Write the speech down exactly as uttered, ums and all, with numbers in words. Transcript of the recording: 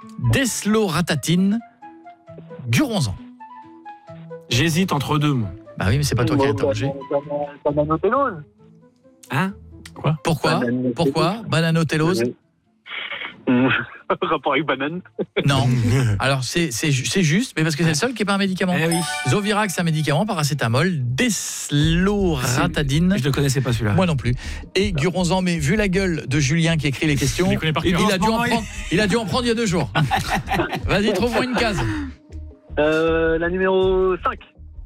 Desloratadine, Guronzan. J'hésite entre deux, moi. Bah oui, mais c'est pas toi qui as interrogé. Bananotellose. Hein? Quoi? Pourquoi? Pourquoi? Bananotellose? Rapport avec banane. Non. Alors c'est c'est c'est juste, mais parce que c'est le seul qui est pas un médicament. Eh oui. Zovirax c'est un médicament, paracétamol, Desloratadine. Je ne connaissais pas celui-là. Moi non plus. Et Guronzan, mais vu la gueule de Julien qui écrit les questions, il, il, il a dû en prendre, il a dû en prendre il y a deux jours. Vas-y, trouve-moi une case. Euh, la numéro cinq.